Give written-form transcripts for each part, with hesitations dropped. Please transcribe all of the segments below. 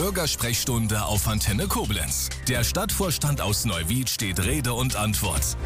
Bürgersprechstunde auf Antenne Koblenz. Der Stadtvorstand aus Neuwied steht Rede und Antwort.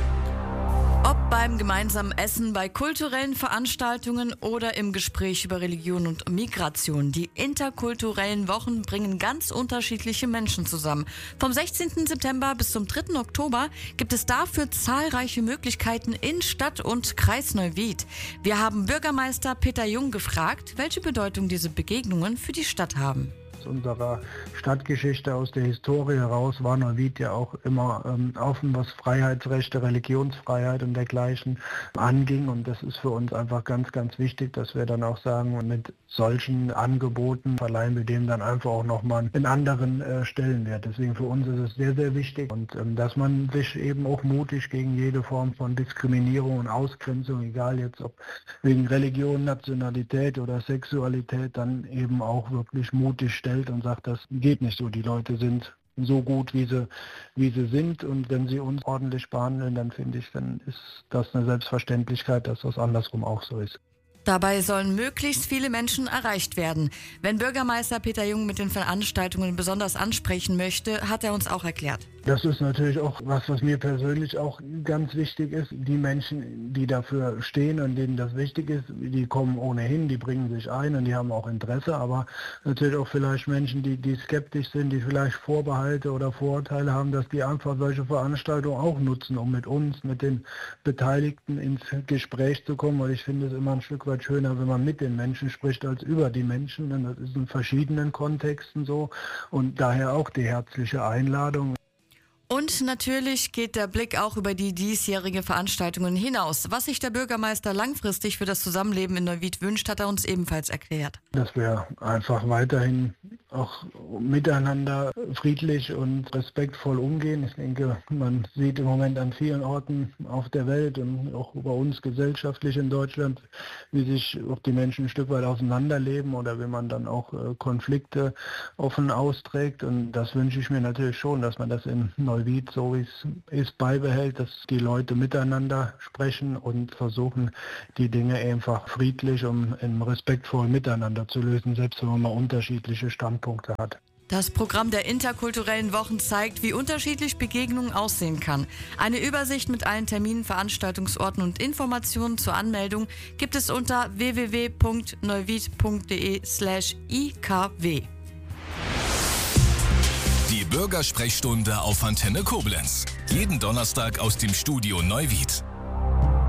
Ob beim gemeinsamen Essen, bei kulturellen Veranstaltungen oder im Gespräch über Religion und Migration. Die interkulturellen Wochen bringen ganz unterschiedliche Menschen zusammen. Vom 16. September bis zum 3. Oktober gibt es dafür zahlreiche Möglichkeiten in Stadt und Kreis Neuwied. Wir haben Bürgermeister Peter Jung gefragt, welche Bedeutung diese Begegnungen für die Stadt haben. Aus unserer Stadtgeschichte, aus der Historie heraus war Neuwied ja auch immer offen, was Freiheitsrechte, Religionsfreiheit und dergleichen anging. Und das ist für uns einfach ganz, ganz wichtig, dass wir dann auch sagen, mit solchen Angeboten verleihen wir dem dann einfach auch nochmal einen anderen Stellenwert. Deswegen für uns ist es sehr, sehr wichtig und dass man sich eben auch mutig gegen jede Form von Diskriminierung und Ausgrenzung, egal jetzt ob wegen Religion, Nationalität oder Sexualität, dann eben auch wirklich mutig stellt und sagt, das geht nicht so. Die Leute sind so gut, wie sie sind, und wenn sie uns ordentlich behandeln, dann finde ich, dann ist das eine Selbstverständlichkeit, dass das andersrum auch so ist. Dabei sollen möglichst viele Menschen erreicht werden. Wenn Bürgermeister Peter Jung mit den Veranstaltungen besonders ansprechen möchte, hat er uns auch erklärt. Das ist natürlich auch was mir persönlich auch ganz wichtig ist. Die Menschen, die dafür stehen und denen das wichtig ist, die kommen ohnehin, die bringen sich ein und die haben auch Interesse, aber natürlich auch vielleicht Menschen, die skeptisch sind, die vielleicht Vorbehalte oder Vorurteile haben, dass die einfach solche Veranstaltungen auch nutzen, um mit uns, mit den Beteiligten ins Gespräch zu kommen. Und ich finde es immer ein Stück weit schöner, wenn man mit den Menschen spricht, als über die Menschen. Und das ist in verschiedenen Kontexten so. Und daher auch die herzliche Einladung. Und natürlich geht der Blick auch über die diesjährige Veranstaltungen hinaus. Was sich der Bürgermeister langfristig für das Zusammenleben in Neuwied wünscht, hat er uns ebenfalls erklärt. Dass wir einfach weiterhin auch miteinander friedlich und respektvoll umgehen. Ich denke, man sieht im Moment an vielen Orten auf der Welt und auch bei uns gesellschaftlich in Deutschland, wie sich auch die Menschen ein Stück weit auseinanderleben oder wie man dann auch Konflikte offen austrägt. Und das wünsche ich mir natürlich schon, dass man das in Neuwied, so wie es ist, beibehält, dass die Leute miteinander sprechen und versuchen, die Dinge einfach friedlich und respektvoll miteinander zu lösen, selbst wenn man mal unterschiedliche Standpunkte hat. Das Programm der interkulturellen Wochen zeigt, wie unterschiedlich Begegnungen aussehen kann. Eine Übersicht mit allen Terminen, Veranstaltungsorten und Informationen zur Anmeldung gibt es unter www.neuwied.de/ikw. Die Bürgersprechstunde auf Antenne Koblenz. Jeden Donnerstag aus dem Studio Neuwied.